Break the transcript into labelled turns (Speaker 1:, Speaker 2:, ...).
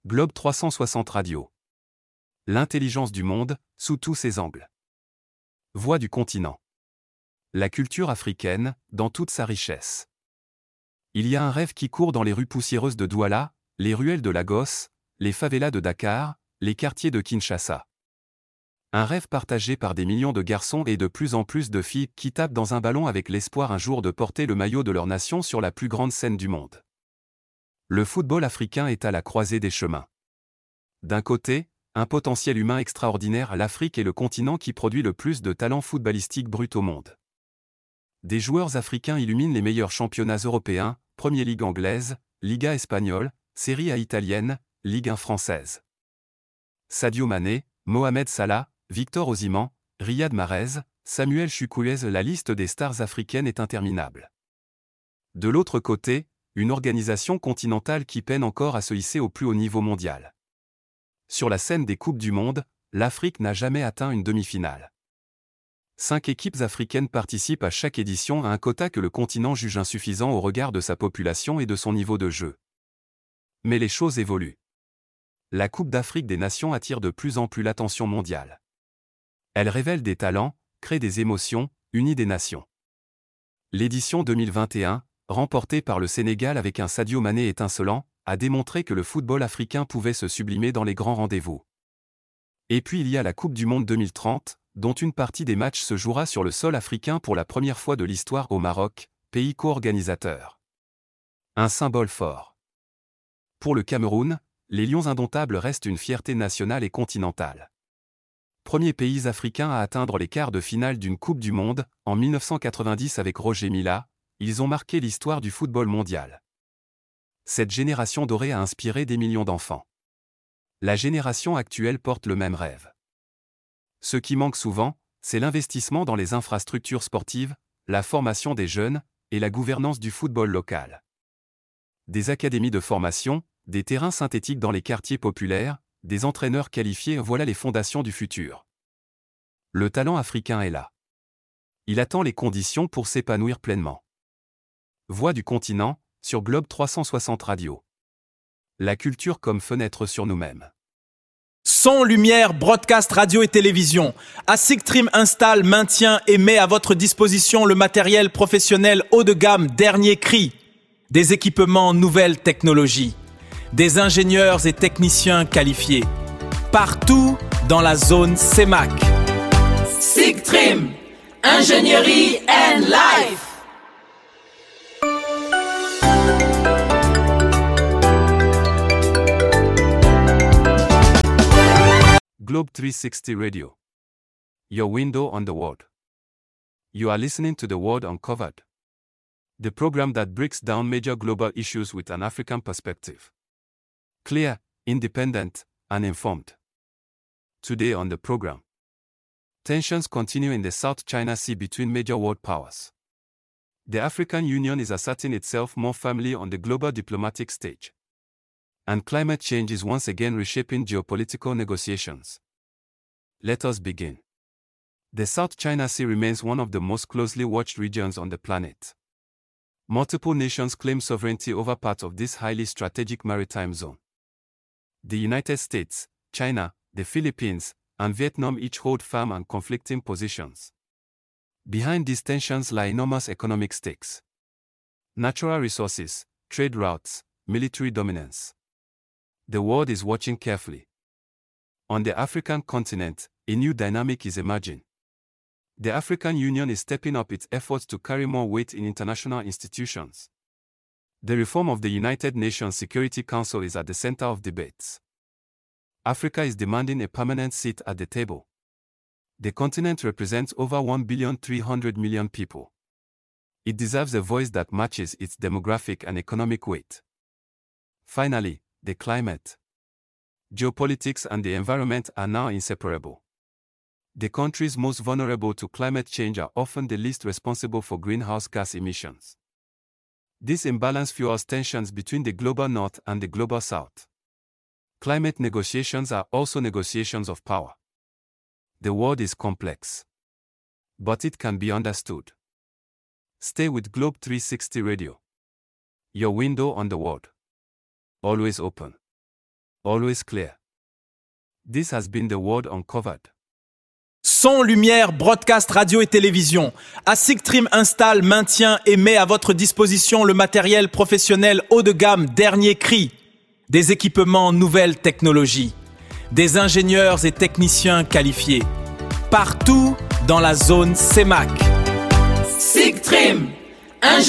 Speaker 1: Globe 360 Radio. L'intelligence du monde, sous tous ses angles. Voix du continent. La culture africaine, dans toute sa richesse. Il y a un rêve qui court dans les rues poussiéreuses de Douala, les ruelles de Lagos, les favelas de Dakar, les quartiers de Kinshasa. Un rêve partagé par des millions de garçons et de plus en plus de filles qui tapent dans un ballon avec l'espoir un jour de porter le maillot de leur nation sur la plus grande scène du monde. Le football africain est à la croisée des chemins. D'un côté, un potentiel humain extraordinaire, l'Afrique est le continent qui produit le plus de talents footballistiques bruts au monde. Des joueurs africains illuminent les meilleurs championnats européens, Premier Ligue anglaise, Liga espagnole, Serie A italienne, Ligue 1 française. Sadio Mané, Mohamed Salah, Victor Osimhen, Riyad Mahrez, Samuel Chukwueze, la liste des stars africaines est interminable. De l'autre côté, une organisation continentale qui peine encore à se hisser au plus haut niveau mondial. Sur la scène des Coupes du Monde, l'Afrique n'a jamais atteint une demi-finale. 5 équipes africaines participent à chaque édition à un quota que le continent juge insuffisant au regard de sa population et de son niveau de jeu. Mais les choses évoluent. La Coupe d'Afrique des Nations attire de plus en plus l'attention mondiale. Elle révèle des talents, crée des émotions, unit des nations. L'édition 2021, remportée par le Sénégal avec un Sadio Mané étincelant, a démontré que le football africain pouvait se sublimer dans les grands rendez-vous. Et puis il y a la Coupe du Monde 2030, dont une partie des matchs se jouera sur le sol africain pour la première fois de l'histoire au Maroc, pays co-organisateur. Un symbole fort. Pour le Cameroun, les Lions indomptables restent une fierté nationale et continentale. Premier pays africain à atteindre les quarts de finale d'une Coupe du Monde, en 1990 avec Roger Milla, ils ont marqué l'histoire du football mondial. Cette génération dorée a inspiré des millions d'enfants. La génération actuelle porte le même rêve. Ce qui manque souvent, c'est l'investissement dans les infrastructures sportives, la formation des jeunes, et la gouvernance du football local. Des académies de formation, des terrains synthétiques dans les quartiers populaires, des entraîneurs qualifiés, voilà les fondations du futur. Le talent africain est là. Il attend les conditions pour s'épanouir pleinement. Voix du continent, sur Globe 360 Radio. La culture comme fenêtre sur nous-mêmes.
Speaker 2: Son, lumière, broadcast, radio et télévision. ASIC Trim installe, maintient et met à votre disposition le matériel professionnel haut de gamme dernier cri. Des équipements nouvelles technologies. Des ingénieurs et techniciens qualifiés. Partout dans la zone CEMAC.
Speaker 3: ASIC Trim, ingénierie and life.
Speaker 1: Globe 360 Radio. Your window on the world. You are listening to The World Uncovered, the program that breaks down major global issues with an African perspective. Clear, independent, and informed. Today on the program, tensions continue in the South China Sea between major world powers. The African Union is asserting itself more firmly on the global diplomatic stage. And climate change is once again reshaping geopolitical negotiations. Let us begin. The South China Sea remains one of the most closely watched regions on the planet. Multiple nations claim sovereignty over parts of this highly strategic maritime zone. The United States, China, the Philippines, and Vietnam each hold firm and conflicting positions. Behind these tensions lie enormous economic stakes. Natural resources, trade routes, military dominance. The world is watching carefully. On the African continent, a new dynamic is emerging. The African Union is stepping up its efforts to carry more weight in international institutions. The reform of the United Nations Security Council is at the center of debates. Africa is demanding a permanent seat at the table. The continent represents over 1,300,000,000 people. It deserves a voice that matches its demographic and economic weight. Finally, the climate. Geopolitics and the environment are now inseparable. The countries most vulnerable to climate change are often the least responsible for greenhouse gas emissions. This imbalance fuels tensions between the global north and the global south. Climate negotiations are also negotiations of power. The world is complex, but it can be understood. Stay with Globe 360 Radio. Your window on the world. Always open. always clear. This has been the word uncovered.
Speaker 2: Son, lumière, broadcast, radio et télévision. ASIC-TRIM installe, maintient et met à votre disposition le matériel professionnel haut de gamme dernier cri. Des équipements nouvelles technologies. Des ingénieurs et techniciens qualifiés. Partout dans la zone CEMAC.
Speaker 3: SIG-TRIM,